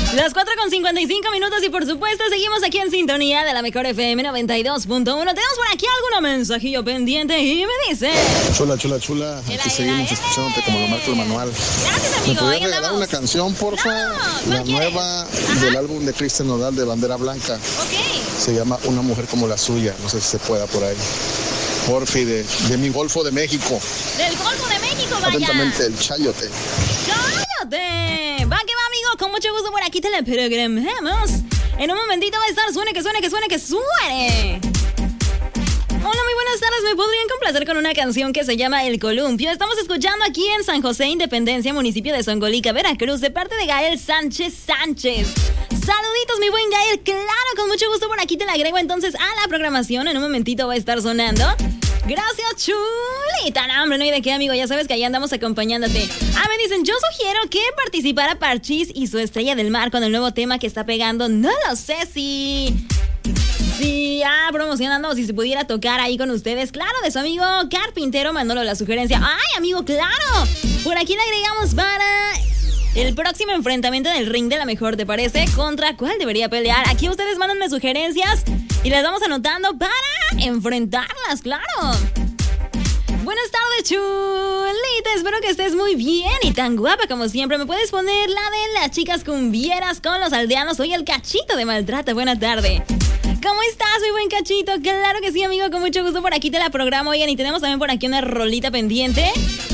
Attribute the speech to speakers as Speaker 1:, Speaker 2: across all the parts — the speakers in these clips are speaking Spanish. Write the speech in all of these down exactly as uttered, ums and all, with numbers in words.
Speaker 1: Las cuatro con cincuenta y cinco minutos y por supuesto seguimos aquí en sintonía de la mejor F M noventa y dos punto uno. Tenemos por aquí algún mensajillo pendiente y me dice:
Speaker 2: Chula, chula, chula. Aquí
Speaker 1: Era,
Speaker 2: seguimos
Speaker 1: era,
Speaker 2: escuchándote como lo marca el manual.
Speaker 1: Gracias,
Speaker 2: ¿Me
Speaker 1: amigo.
Speaker 2: podrías
Speaker 1: Ahí
Speaker 2: regalar
Speaker 1: andamos.
Speaker 2: una canción, porfa?
Speaker 1: No,
Speaker 2: La
Speaker 1: ¿cuál quieres?
Speaker 2: nueva
Speaker 1: Ajá.
Speaker 2: del álbum de Cristian Nodal de Bandera Blanca.
Speaker 1: Ok.
Speaker 2: Se llama Una mujer como la suya. No sé si se pueda por ahí. Porfi, de, de mi Golfo de México.
Speaker 1: Del Golfo de México, vaya.
Speaker 2: Atentamente, el Chayote.
Speaker 1: ¡Cállate! Va que va, amigo. Con mucho gusto por aquí te la programamos. En un momentito va a estar suene, que suene, que suene, que suene. Hola, muy buenas tardes. ¿Me podrían complacer con una canción que se llama El Columpio? Estamos escuchando aquí en San José, Independencia, municipio de Songolica, Veracruz, de parte de Gael Sánchez Sánchez. Saluditos, mi buen Gael. Claro, con mucho gusto por aquí te la agrego entonces a la programación. En un momentito va a estar sonando. Gracias, chulita. No, hombre, no hay de qué, amigo. Ya sabes que ahí andamos acompañándote. Ah, me dicen, yo sugiero que participara Parchís y su Estrella del Mar con el nuevo tema que está pegando. No lo sé si... Sí, ah, promocionando, si se pudiera tocar ahí con ustedes. Claro, de su amigo Carpintero Manolo la sugerencia. ¡Ay, amigo, claro! Por aquí le agregamos para el próximo enfrentamiento del ring de la mejor, ¿te parece? ¿Contra cuál debería pelear? Aquí ustedes mándenme sugerencias y las vamos anotando para enfrentarlas, claro. Buenas tardes, chulita. Espero que estés muy bien y tan guapa como siempre. ¿Me puedes poner la de las chicas cumbieras con los aldeanos? Soy el Cachito de Maltrata. Buena tarde. ¿Cómo estás, mi buen Cachito? Claro que sí, amigo, con mucho gusto por aquí te la programo. Oigan, y tenemos también por aquí una rolita pendiente.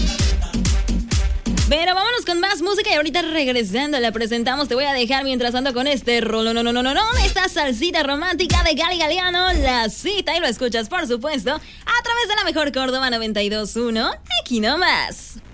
Speaker 1: Pero vámonos con más música y ahorita regresando la presentamos. Te voy a dejar mientras ando con este rolo, no, no, no, no, no, esta salsita romántica de Gali Galeano, La Cita, y lo escuchas, por supuesto, a través de la mejor Córdoba noventa y dos punto uno, aquí nomás.